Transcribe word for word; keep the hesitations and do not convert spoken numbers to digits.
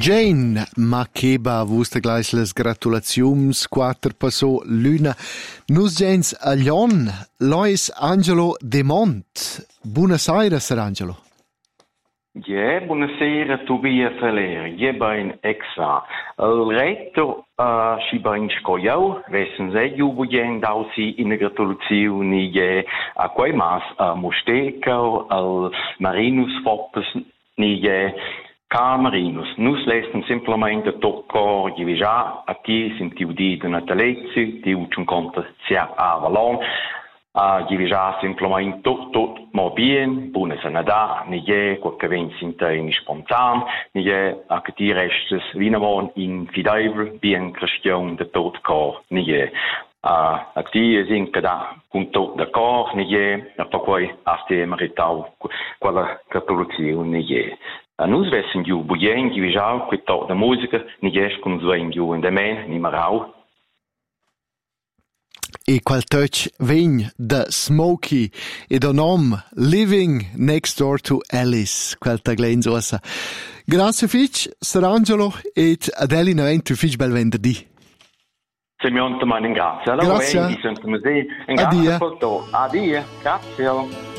Jane Makeba, vusta gleich les gratulaziums, quater passò l'una. Nus gens a Lion, Lois Angelo De Mont. Buonasera, Sir Angelo. Ja, buonasera, Tobia Feller. Je ben exa. Il retto uh, si ben scoiau, vessen se jubugen dausi in gratulazioni je a quei mas a Mosteco, al Marinus Foppes, ni je Marinus. Nus lesten simplemente tocco di già a chi sentiu di de natalezzi, di un conto sia a Valon, a di già simplemente tot tot mo bien, buona sanada, ni je qualche ven sinta in spontan, ni je a che ti restes vinamon in fideivel bien cristian de tot cor, ni je a a ti es in cada con tot de cor, ni je a poi a ste meritau quella cattolicazione ni je. A nus vessen giu buien giu jau quit tot de musica ni jes kun zwein giu in de men ni marau. E quel touch vegn de Smokey e do nom Living Next Door to Alice, quel taglein ossa. Grazie fitch, Sir Angelo, et adeli naventu fitch bel venerdì. Simeon te man in grazie. Grazie. Allora, grazie. Adia. Grazie.